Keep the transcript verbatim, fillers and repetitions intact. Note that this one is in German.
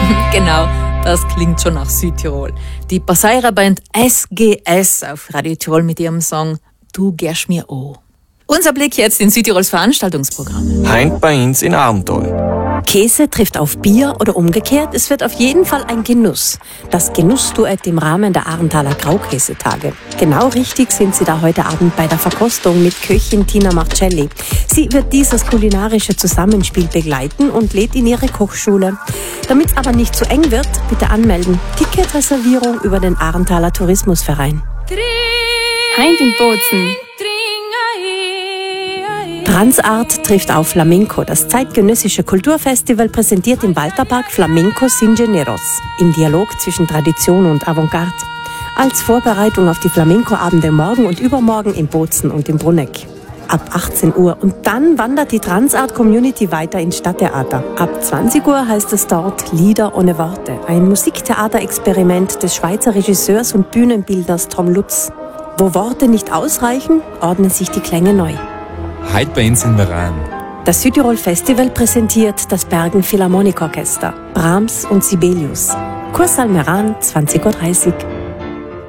Genau, das klingt schon nach Südtirol. Die Passeira-Band S G S auf Radio Tirol mit ihrem Song Du gehst mir an. Unser Blick jetzt in Südtirols Veranstaltungsprogramm. Heint bei uns in Arntal. Käse trifft auf Bier oder umgekehrt, es wird auf jeden Fall ein Genuss. Das Genussduett im Rahmen der Arntaler Graukäsetage. Genau richtig sind Sie da heute Abend bei der Verkostung mit Köchin Tina Marcelli. Sie wird dieses kulinarische Zusammenspiel begleiten und lädt in ihre Kochschule. Damit es aber nicht zu eng wird, bitte anmelden. Ticketreservierung über den Arntaler Tourismusverein. Heint in Bozen. Transart trifft auf Flamenco. Das zeitgenössische Kulturfestival präsentiert im Walterpark Flamenco Sin Generos im Dialog zwischen Tradition und Avantgarde. Als Vorbereitung auf die Flamenco-Abende morgen und übermorgen in Bozen und im Brunneck. Ab achtzehn Uhr. Und dann wandert die Transart-Community weiter ins Stadttheater. Ab zwanzig Uhr heißt es dort Lieder ohne Worte. Ein Musiktheaterexperiment des Schweizer Regisseurs und Bühnenbildners Tom Lutz. Wo Worte nicht ausreichen, ordnen sich die Klänge neu. Heute bei uns in Meran. Das Südtirol Festival präsentiert das Bergen Philharmonikorchester, Brahms und Sibelius. Kursaal Meran, zwanzig Uhr dreißig.